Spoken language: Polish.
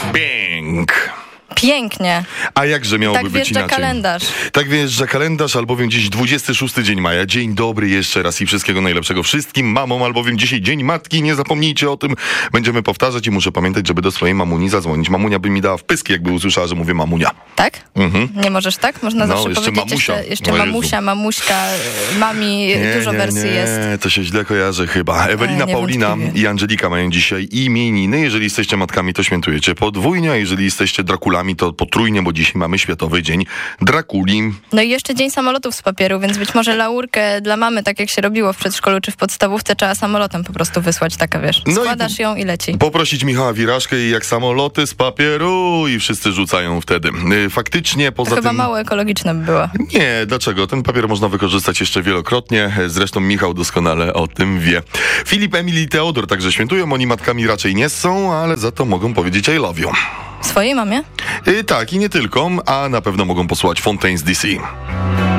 Bang! Pięknie. A jakże miałoby Tak być inaczej? kalendarz. Tak wjeżdża kalendarz, albowiem dziś 26 dzień maja. Dzień dobry jeszcze raz i wszystkiego najlepszego wszystkim mamom, albowiem dzisiaj Dzień Matki. Nie zapomnijcie o tym. Będziemy powtarzać i muszę pamiętać, żeby do swojej mamuni zadzwonić. Mamunia by mi dała wpyski, jakby usłyszała, że mówię mamunia. Tak? Nie możesz tak? Można zawsze jeszcze powiedzieć mamusia. jeszcze O Jezu. mamusia, mamuśka, mami, dużo wersji jest. Nie, to się źle kojarzy chyba. Ewelina, Paulina niewątpliwie. i Angelika mają dzisiaj imieniny. Jeżeli jesteście matkami, to świętujecie podwójnie, a jeżeli jesteście Drakulami, to potrójnie, bo dzisiaj mamy Światowy Dzień Drakuli. No i jeszcze Dzień Samolotów z papieru, więc być może laurkę dla mamy, tak jak się robiło w przedszkolu czy w podstawówce, trzeba samolotem po prostu wysłać, taka wiesz. Składasz ją i leci. Poprosić Michała Wiraszkę i jak samoloty z papieru i wszyscy rzucają wtedy. Faktycznie poza To chyba tym... mało ekologiczne by było. Nie, dlaczego? Ten papier można wykorzystać jeszcze wielokrotnie. Zresztą Michał doskonale o tym wie. Filip, Emil i Teodor także świętują. Oni matkami raczej nie są, ale za to mogą powiedzieć I love you. Swojej mamie? Tak, i nie tylko, a na pewno mogą posłać Fontaines DC.